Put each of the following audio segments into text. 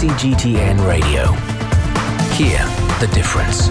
CGTN Radio. Hear the difference.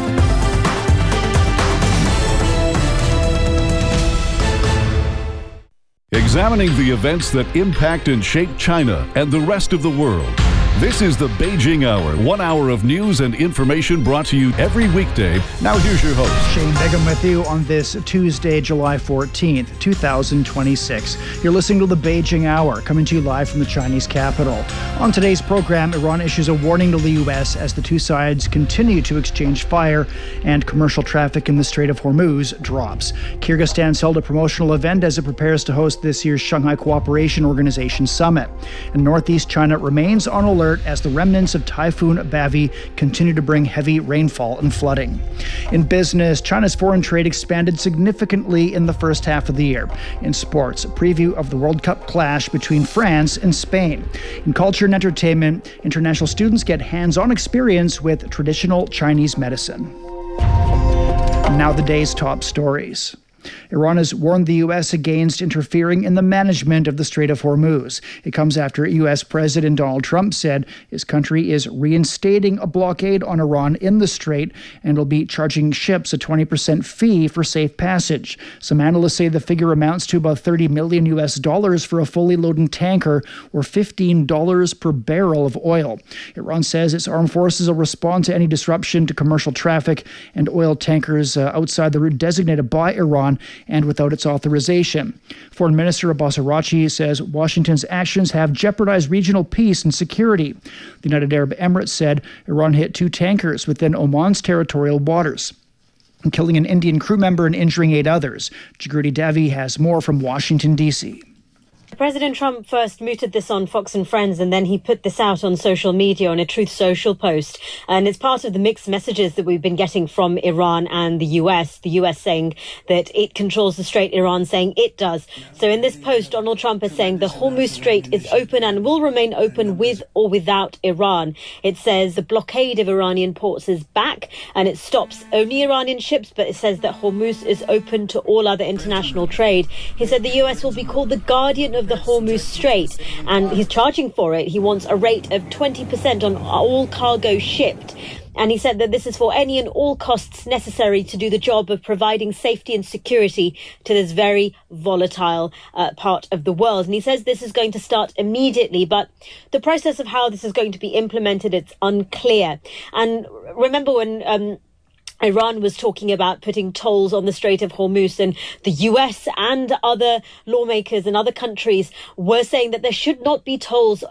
Examining the events that impact and shape China and the rest of the world. This is the Beijing Hour, 1 hour of news and information brought to you every weekday. Now here's your host. Shane Begum with you on this Tuesday, July 14th, 2026. You're listening to the Beijing Hour, coming to you live from the Chinese capital. On today's program, Iran issues a warning to the U.S. as the two sides continue to exchange fire and commercial traffic in the Strait of Hormuz drops. Kyrgyzstan's held a promotional event as it prepares to host this year's Shanghai Cooperation Organization Summit. And northeast China remains on alert as the remnants of Typhoon Bavi continue to bring heavy rainfall and flooding. In business, China's foreign trade expanded significantly in the first half of the year. In sports, a preview of the World Cup clash between France and Spain. In culture and entertainment, international students get hands-on experience with traditional Chinese medicine. Now the day's top stories. Iran has warned the U.S. against interfering in the management of the Strait of Hormuz. It comes after U.S. President Donald Trump said his country is reinstating a blockade on Iran in the strait and will be charging ships a 20% fee for safe passage. Some analysts say the figure amounts to about $30 million US for a fully loaded tanker, or $15 per barrel of oil. Iran says its armed forces will respond to any disruption to commercial traffic and oil tankers outside the route designated by Iran and without its authorization. Foreign Minister Abbas Araghchi says Washington's actions have jeopardized regional peace and security. The United Arab Emirates said Iran hit 2 tankers within Oman's territorial waters, killing an Indian crew member and injuring 8 others. Jagriti Davi has more from Washington, D.C. President Trump first mooted this on Fox and Friends, and then he put this out on social media on a Truth Social post. And it's part of the mixed messages that we've been getting from Iran and the US. The US saying that it controls the strait, Iran saying it does. So in this post, Donald Trump is saying the Hormuz Strait is open and will remain open with or without Iran. It says the blockade of Iranian ports is back and it stops only Iranian ships, but it says that Hormuz is open to all other international trade. He said the US will be called the guardian of the Hormuz Strait, and he's charging for it. He wants a rate of 20% on all cargo shipped. And he said that this is for any and all costs necessary to do the job of providing safety and security to this very volatile part of the world. And he says this is going to start immediately, but the process of how this is going to be implemented, it's unclear. And remember when Iran was talking about putting tolls on the Strait of Hormuz, and the US and other lawmakers and other countries were saying that there should not be tolls